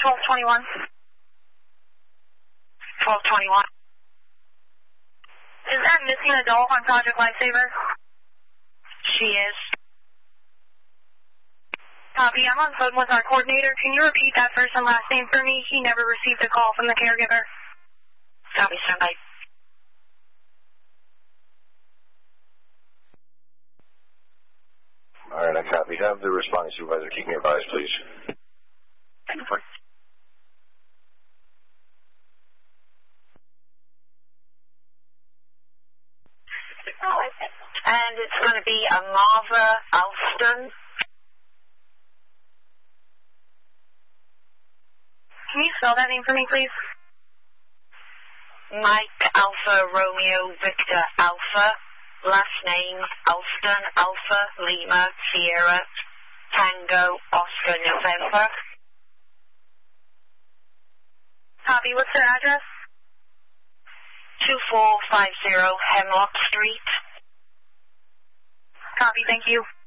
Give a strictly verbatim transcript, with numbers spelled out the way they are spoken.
twelve twenty-one. twelve twenty-one. Is that missing adult on Project Lifesaver? She is. Copy. I'm on phone with our coordinator. Can you repeat that first and last name for me? He never received a call from the caregiver. Copy, standby. All right, I copy. Have the responding supervisor keep me advised, please. And it's going to be a Marva Alston. Can you spell that name for me, please? Mike Alpha Romeo Victor Alpha. Last name Alston Alpha Lima Sierra Tango Oscar November. Copy. What's their address? two four five zero Hemlock Street. Copy. Thank you.